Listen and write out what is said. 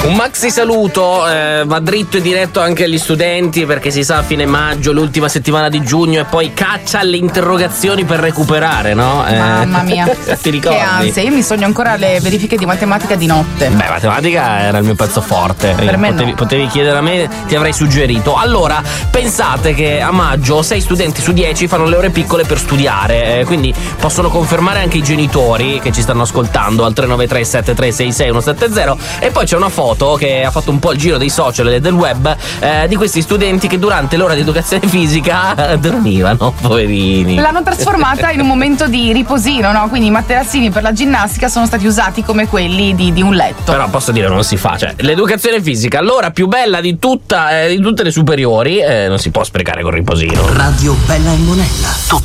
Un maxi saluto va dritto e diretto anche agli studenti, perché si sa, a fine maggio, l'ultima settimana di giugno, e poi caccia alle interrogazioni per recuperare, no? Mamma mia. Ti ricordi? Che ansia, io mi sogno ancora le verifiche di matematica di notte. Beh, matematica era il mio pezzo forte. Per me no. Potevi chiedere a me, ti avrei suggerito. Allora, pensate che a maggio 6 studenti su 10 fanno le ore piccole per studiare, quindi possono confermare anche i genitori che ci stanno ascoltando al 393 7366 170. E poi c'è una foto che ha fatto un po' il giro dei social e del web, di questi studenti che durante l'ora di educazione fisica dormivano, poverini. L'hanno trasformata in un momento di riposino, no? Quindi i materassini per la ginnastica sono stati usati come quelli di un letto. Però posso dire, non si fa, cioè l'educazione fisica, l'ora più bella di tutte le superiori, non si può sprecare col riposino. Radio Bella e Monella.